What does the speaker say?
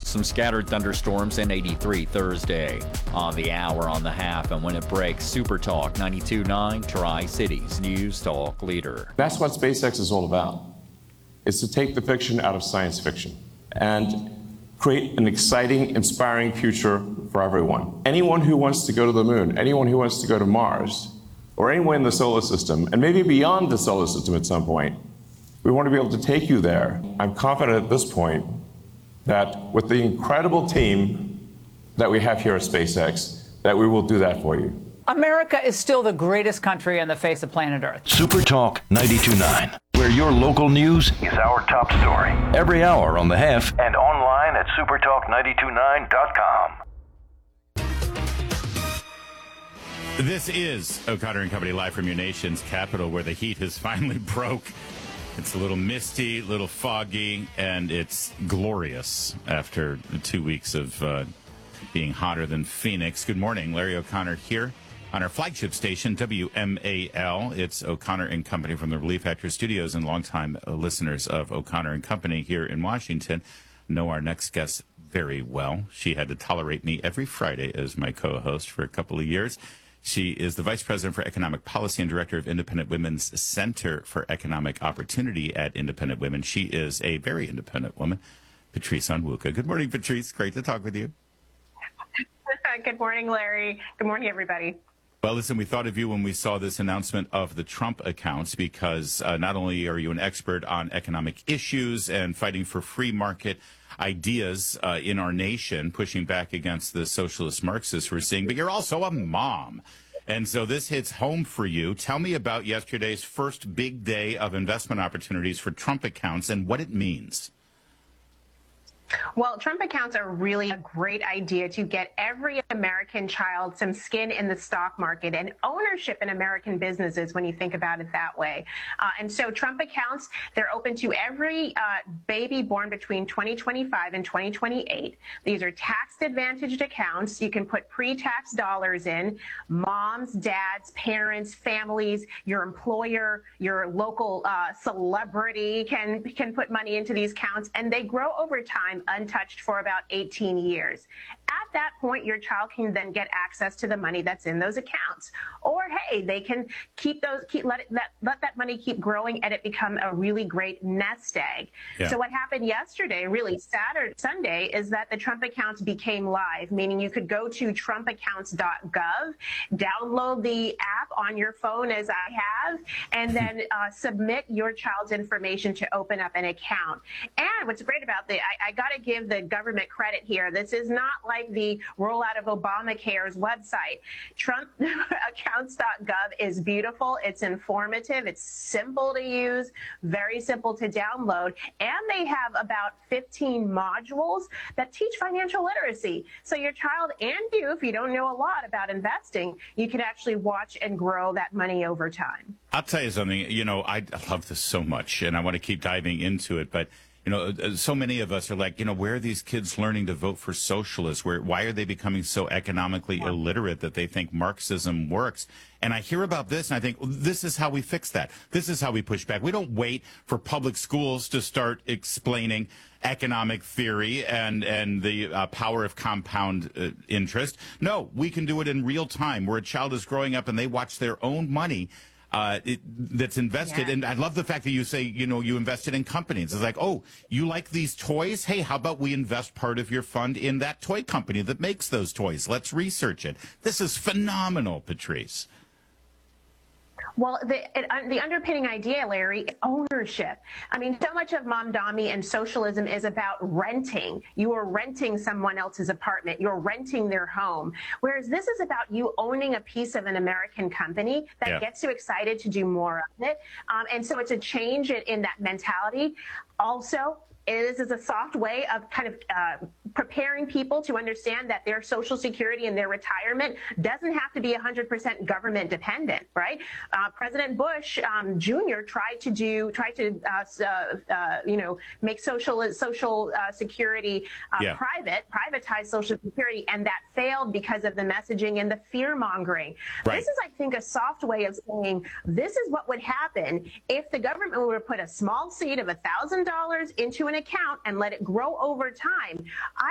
Some scattered thunderstorms and 83 Thursday. On the hour, on the half, and when it breaks, Super Talk 92.9, Tri-Cities News Talk leader. That's what SpaceX is all about. It's to take the fiction out of science fiction and create an exciting, inspiring future for everyone. Anyone who wants to go to the moon, anyone who wants to go to Mars, or anywhere in the solar system, and maybe beyond the solar system at some point, we want to be able to take you there. I'm confident at this point that with the incredible team that we have here at SpaceX, that we will do that for you. America is still the greatest country on the face of planet Earth. Super Talk 92.9, where your local news is our top story. Every hour on the half and online at supertalk929.com. This is O'Connor and Company live from your nation's capital, where the heat has finally broke. It's a little misty, a little foggy, and it's glorious after 2 weeks of being hotter than Phoenix. Good morning, Larry O'Connor here on our flagship station, WMAL. It's O'Connor and Company from the Relief Factor Studios, and longtime listeners of O'Connor and Company here in Washington know our next guest very well. She had to tolerate me every Friday as my co-host for a couple of years. She is the Vice President for Economic Policy and Director of Independent Women's Center for Economic Opportunity at Independent Women. She is a very independent woman, Patrice Onwuka. Good morning, Patrice. Great to talk with you. Good morning, Larry. Good morning, everybody. Well, listen, we thought of you when we saw this announcement of the Trump accounts, because not only are you an expert on economic issues and fighting for free market ideas in our nation, pushing back against the socialist Marxists we're seeing, but you're also a mom. And so this hits home for you. Tell me about yesterday's first big day of investment opportunities for Trump accounts and what it means. Well, Trump accounts are really a great idea to get every American child some skin in the stock market and ownership in American businesses when you think about it that way. And so Trump accounts, they're open to every baby born between 2025 and 2028. These are tax-advantaged accounts. You can put pre-tax dollars in. Moms, dads, parents, families, your employer, your local celebrity can put money into these accounts, and they grow over time, untouched for about 18 years. At that point, your child can then get access to the money that's in those accounts. Or, hey, they can let that money keep growing and it become a really great nest egg. Yeah. So what happened yesterday, really Sunday, is that the Trump accounts became live, meaning you could go to trumpaccounts.gov, download the app on your phone, as I have, and then submit your child's information to open up an account. And what's great about I got to give the government credit here. This is not like the rollout of Obamacare's website. Trumpaccounts.gov is beautiful. It's informative. It's simple to use, very simple to download. And they have about 15 modules that teach financial literacy. So your child and you, if you don't know a lot about investing, you can actually watch and grow that money over time. I'll tell you something, I love this so much and I want to keep diving into it, but so many of us are like, where are these kids learning to vote for socialists? Why are they becoming so economically illiterate that they think Marxism works? And I hear about this and I think, this is how we fix that. This is how we push back. We don't wait for public schools to start explaining economic theory and the power of compound interest. No, we can do it in real time, where a child is growing up and they watch their own money that's invested. Yeah. And I love the fact that you say, you invested in companies. It's like, oh, you like these toys? Hey, how about we invest part of your fund in that toy company that makes those toys? Let's research it. This is phenomenal, Patrice. Well, the underpinning idea, Larry, is ownership. I mean, so much of Momdami and socialism is about renting. You are renting someone else's apartment. You're renting their home. Whereas this is about you owning a piece of an American company that gets you excited to do more of it. And so it's a change in that mentality. Also, This is a soft way of kind of preparing people to understand that their Social Security and their retirement doesn't have to be 100% government dependent, right? President Bush Jr. tried to make Social Security privatize Social Security, and that failed because of the messaging and the fear mongering. Right. This is, I think, a soft way of saying this is what would happen if the government were to put a small seed of $1,000 into an account and let it grow over time.